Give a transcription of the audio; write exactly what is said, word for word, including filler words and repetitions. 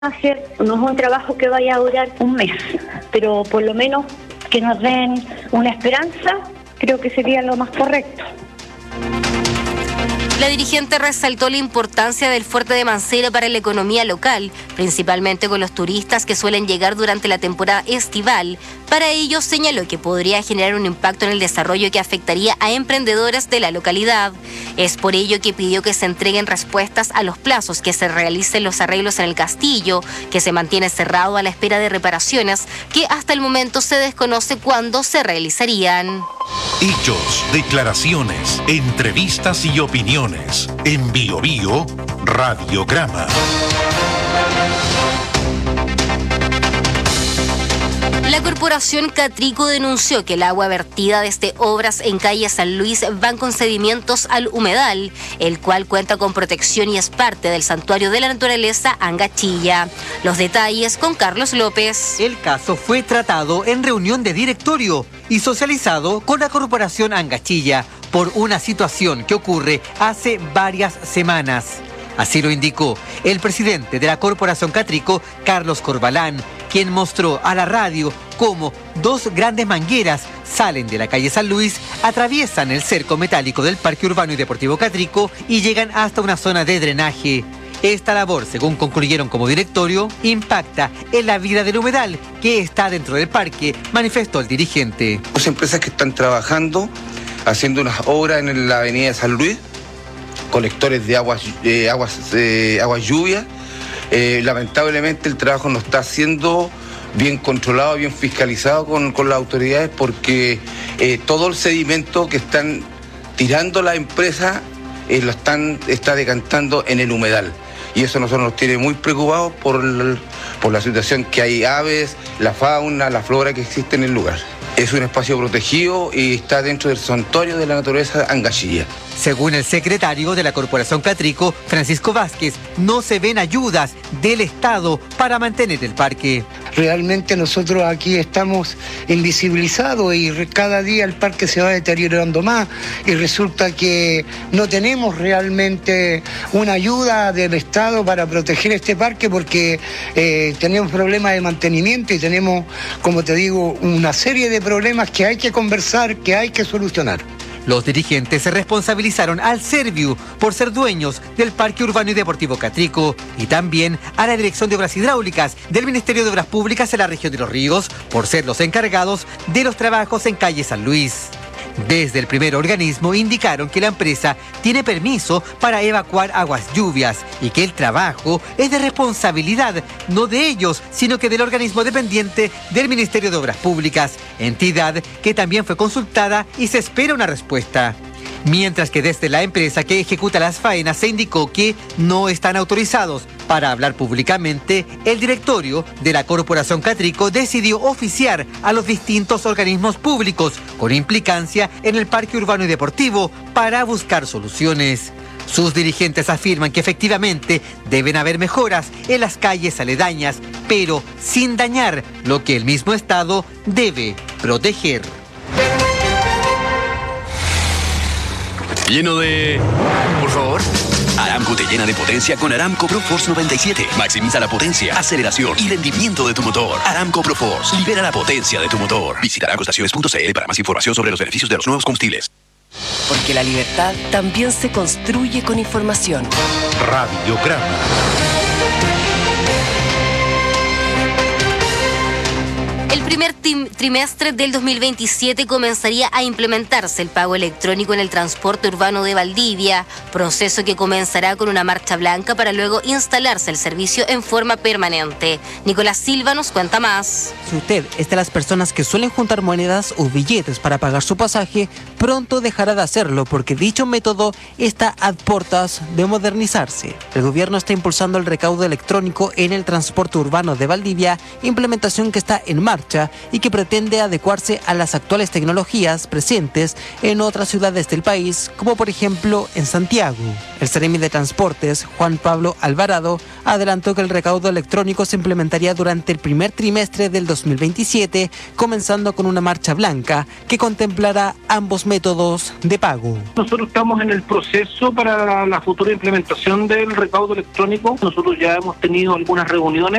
hacer, no es un trabajo que vaya a durar un mes, pero por lo menos que nos den una esperanza, creo que sería lo más correcto. La dirigente resaltó la importancia del fuerte de Mancera para la economía local, principalmente con los turistas que suelen llegar durante la temporada estival. Para ello, señaló que podría generar un impacto en el desarrollo que afectaría a emprendedores de la localidad. Es por ello que pidió que se entreguen respuestas a los plazos, que se realicen los arreglos en el castillo, que se mantiene cerrado a la espera de reparaciones, que hasta el momento se desconoce cuándo se realizarían. Hechos, declaraciones, entrevistas y opiniones. En Bio Bio, Radiograma. La Corporación Catrico denunció que el agua vertida desde obras en calle San Luis van con sedimentos al humedal, el cual cuenta con protección y es parte del Santuario de la Naturaleza Angachilla. Los detalles con Carlos López. El caso fue tratado en reunión de directorio y socializado con la Corporación Angachilla por una situación que ocurre hace varias semanas. Así lo indicó el presidente de la Corporación Catrico, Carlos Corbalán, quien mostró a la radio cómo dos grandes mangueras salen de la calle San Luis, atraviesan el cerco metálico del Parque Urbano y Deportivo Catrico y llegan hasta una zona de drenaje. Esta labor, según concluyeron como directorio, impacta en la vida del humedal que está dentro del parque, manifestó el dirigente. Dos empresas que están trabajando, haciendo unas obras en la avenida de San Luis, colectores de aguas, eh, aguas, eh, aguas lluvias. Eh, lamentablemente el trabajo no está siendo bien controlado, bien fiscalizado con, con las autoridades, porque eh, todo el sedimento que están tirando la empresa eh, lo están está decantando en el humedal. Y eso a nosotros nos tiene muy preocupados por, el, por la situación que hay aves, la fauna, la flora que existe en el lugar. Es un espacio protegido y está dentro del santuario de la naturaleza Angachilla. Según el secretario de la Corporación Catrico, Francisco Vázquez, no se ven ayudas del Estado para mantener el parque. Realmente nosotros aquí estamos invisibilizados y cada día el parque se va deteriorando más y resulta que no tenemos realmente una ayuda del Estado para proteger este parque porque eh, tenemos problemas de mantenimiento y tenemos, como te digo, una serie de problemas que hay que conversar, que hay que solucionar. Los dirigentes se responsabilizaron al Serviu por ser dueños del Parque Urbano y Deportivo Catrico y también a la Dirección de Obras Hidráulicas del Ministerio de Obras Públicas en la región de Los Ríos por ser los encargados de los trabajos en calle San Luis. Desde el primer organismo indicaron que la empresa tiene permiso para evacuar aguas lluvias y que el trabajo es de responsabilidad no de ellos, sino que del organismo dependiente del Ministerio de Obras Públicas, entidad que también fue consultada y se espera una respuesta. Mientras que desde la empresa que ejecuta las faenas se indicó que no están autorizados para hablar públicamente, el directorio de la Corporación Catrico decidió oficiar a los distintos organismos públicos con implicancia en el Parque Urbano y Deportivo para buscar soluciones. Sus dirigentes afirman que efectivamente deben haber mejoras en las calles aledañas, pero sin dañar lo que el mismo Estado debe proteger. Lleno de... Por favor. Aramco te llena de potencia con Aramco ProForce noventa y siete. Maximiza la potencia, aceleración y rendimiento de tu motor. Aramco ProForce. Libera la potencia de tu motor. Visita aramco estaciones punto c l para más información sobre los beneficios de los nuevos combustibles. Porque la libertad también se construye con información. Radiograma. El primer trimestre del dos mil veintisiete comenzaría a implementarse el pago electrónico en el transporte urbano de Valdivia, proceso que comenzará con una marcha blanca para luego instalarse el servicio en forma permanente. Nicolás Silva nos cuenta más. Si usted es de las personas que suelen juntar monedas o billetes para pagar su pasaje, pronto dejará de hacerlo porque dicho método está a puertas de modernizarse. El gobierno está impulsando el recaudo electrónico en el transporte urbano de Valdivia, implementación que está en marcha y que pretende pretende adecuarse a las actuales tecnologías presentes en otras ciudades del país, como por ejemplo en Santiago. El Seremi de Transportes, Juan Pablo Alvarado, adelantó que el recaudo electrónico se implementaría durante el primer trimestre del dos mil veintisiete, comenzando con una marcha blanca que contemplará ambos métodos de pago. Nosotros estamos en el proceso para la futura implementación del recaudo electrónico. Nosotros ya hemos tenido algunas reuniones